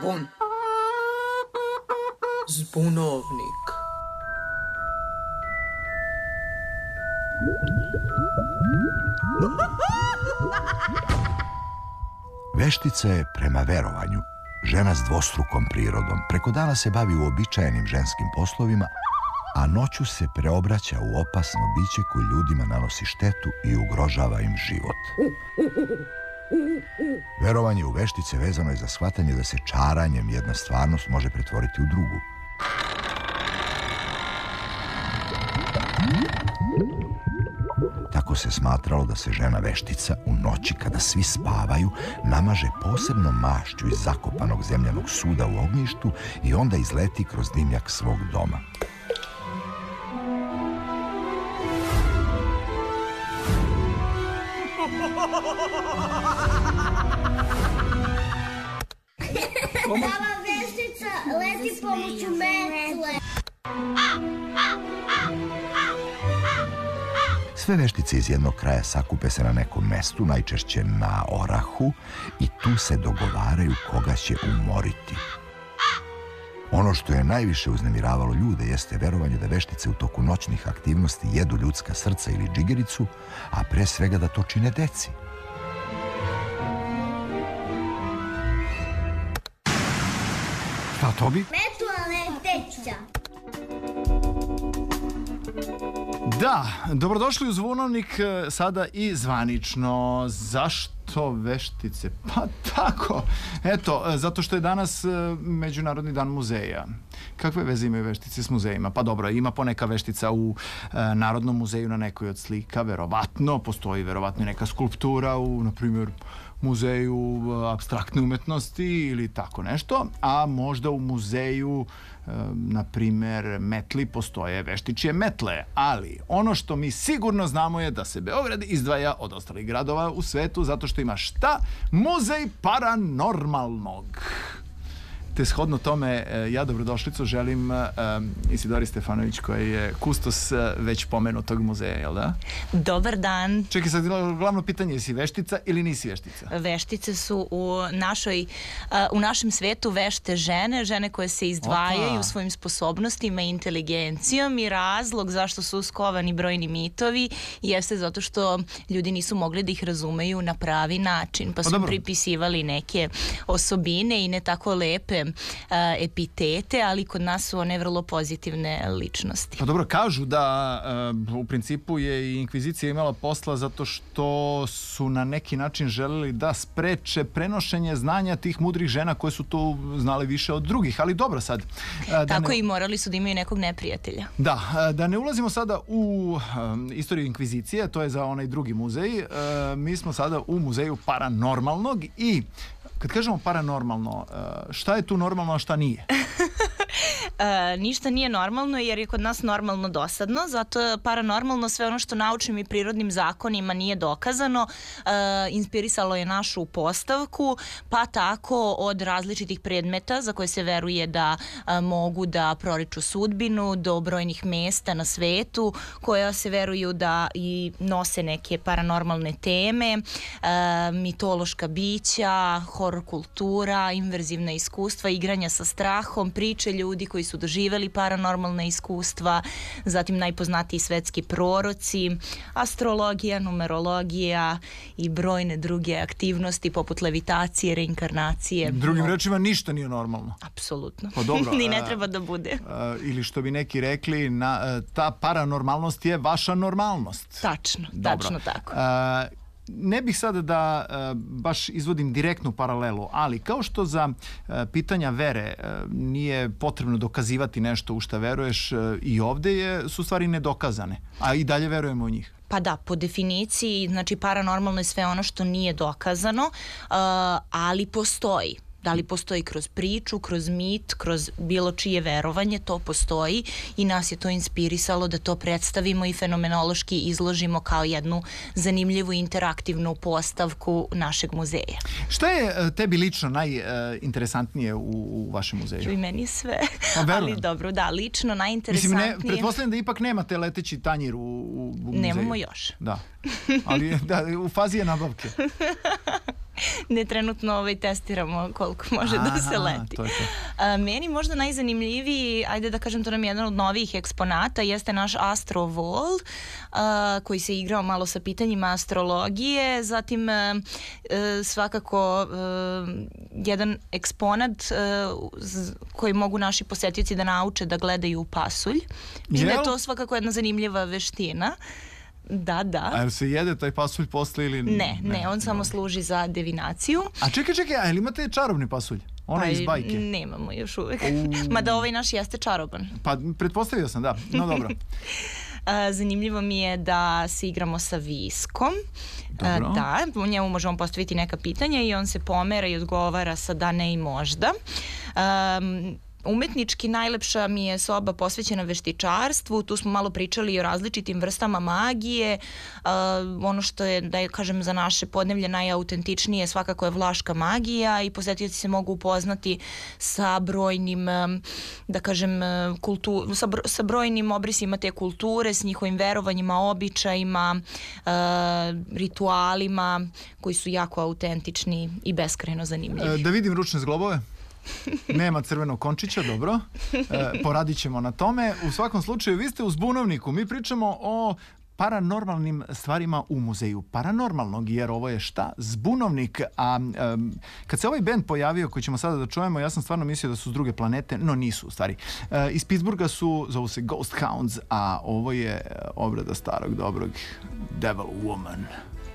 Zbun. Zbunovnik. Veštica je, prema verovanju, žena s dvostrukom prirodom. Preko dana se bavi uobičajenim ženskim poslovima, a noću se preobraća u opasno biće koje ljudima nanosi štetu i ugrožava im život. Verovanje u veštice vezano je za shvatanje da se čaranjem jedna stvarnost može pretvoriti u drugu. Tako se smatralo da se žena veštica u noći kada svi spavaju namaže posebnom mašću iz zakopanog zemljanog suda u ognjištu i onda izleti kroz dimnjak svog doma. Baba veštica leti pomoću metle. Sve veštice iz jednog kraja sakupe se na nekom mestu, najčešće na orahu, i tu se dogovaraju koga će umoriti. Ono što je najviše uznemiravalo ljude jeste verovanje da veštice u toku noćnih aktivnosti jedu ljudska srca ili džigericu, a pre svega da to čine deci. Šta, Tobi? Metualne teća. Da, dobrodošli u Zvunovnik, sada i zvanično. Zašto veštice? Pa tako, eto, zato što je danas Međunarodni dan muzeja. Kakve veze imaju veštice s muzejima? Pa dobro, ima poneka veštica u Narodnom muzeju na nekoj od slika, verovatno, postoji verovatno i neka skulptura u, na primjer, muzeju apstraktne umetnosti ili tako nešto, a možda u muzeju na primer metli postoje veštičije metle, ali ono što mi sigurno znamo je da se Beograd izdvaja od ostalih gradova u svetu zato što ima šta? Muzej paranormalnog. Te shodno tome ja dobrodošlicu želim Isidori Stefanović, koja je kustos već pomenutog muzeja, jel da? Dobar dan. Čekaj, sad glavno pitanje, jesi veštica ili nisi veštica? Veštice su u našem svetu vešte žene koje se izdvajaju svojim sposobnostima i inteligencijom, i razlog zašto su skovani brojni mitovi jeste zato što ljudi nisu mogli da ih razumeju na pravi način, pa su pripisivali neke osobine i ne tako lepe epitete, ali kod nas su one vrlo pozitivne ličnosti. Pa dobro, kažu da u principu je i inkvizicija imala posla zato što su na neki način želeli da spreče prenošenje znanja tih mudrih žena koje su to znali više od drugih, ali dobro sad. Tako i morali su da imaju nekog neprijatelja. Da ne ulazimo sada u istoriju inkvizicije, to je za onaj drugi muzej. Mi smo sada u muzeju paranormalnog i kad kažemo paranormalno, šta je tu normalno, a šta nije? Ništa nije normalno jer je kod nas normalno dosadno, zato je paranormalno sve ono što naučnim i prirodnim zakonima nije dokazano, inspirisalo je našu postavku, pa tako od različitih predmeta za koje se veruje da mogu da proriču sudbinu, do brojnih mesta na svetu koja se veruju da i nose neke paranormalne teme, mitološka bića, horor kultura, inverzivna iskustva, igranja sa strahom, priče ljudi koji su doživeli paranormalna iskustva, zatim najpoznatiji svetski proroci, astrologija, numerologija i brojne druge aktivnosti poput levitacije, reinkarnacije. Drugim rečima, ništa nije normalno. Apsolutno. Pa dobro. Ni ne treba da bude. Ili što bi neki rekli, ta paranormalnost je vaša normalnost. Tačno, tačno tako. Ne bih sada da baš izvodim direktnu paralelu, ali kao što za pitanja vere nije potrebno dokazivati nešto u šta veruješ, i ovde su stvari nedokazane, a i dalje verujemo u njih. Pa da, po definiciji, znači paranormalno je sve ono što nije dokazano, ali postoji. Da li postoji kroz priču, kroz mit, kroz bilo čije verovanje, to postoji i nas je to inspirisalo da to predstavimo i fenomenološki izložimo kao jednu zanimljivu interaktivnu postavku našeg muzeja. Šta je tebi lično najinteresantnije u vašem muzeju? I meni sve, ali dobro, da, lično najinteresantnije. Mislim, pretpostavljam da ipak nemate leteći tanjir u muzeju. Nemamo još. Da, ali u fazi je nabavke. Ne, trenutno testiramo koliko može da se leti. To je to. Meni možda najzanimljiviji, ajde da kažem, to nam je jedan od novijih eksponata, jeste naš Astrovol, koji se igrao malo sa pitanjima astrologije. Zatim svakako jedan eksponat koji mogu naši posetioci da nauče da gledaju pasulj. Mislim da je to svakako jedna zanimljiva veština. Da. A jel se jede taj pasulj posle ili... Ne, on samo služi za divinaciju. A čekaj, a jel imate čarobni pasulj? Ona iz bajke. Nemamo još uvek. Mada ovaj naš jeste čaroban. Pa pretpostavio sam, da. No dobro. Zanimljivo mi je da se igramo sa viskom. Dobro. Da, u njemu možemo postaviti neka pitanja i on se pomera i odgovara sa da, ne i možda. Umetnički najlepša mi je soba posvećena veštičarstvu, tu smo malo pričali i o različitim vrstama magije. Ono što je, da kažem, za naše podneblje najautentičnije svakako je vlaška magija i posetioci se mogu upoznati sa brojnim, da kažem, sa brojnim obrisima te kulture, s njihovim verovanjima, običajima, ritualima koji su jako autentični i beskrajno zanimljivi. Da vidim ručne zglobove. Nema crvenog končića, dobro. Poradit ćemo na tome. U svakom slučaju, vi ste u Zbunovniku. Mi pričamo o paranormalnim stvarima u muzeju paranormalnog, jer ovo je šta? Zbunovnik. A kad se ovaj band pojavio, koji ćemo sada da čujemo, ja sam stvarno mislio da su s druge planete, no nisu u stvari. Iz Pittsburgha su, zovu se Ghost Hounds, a ovo je obrada starog dobrog Devil Woman.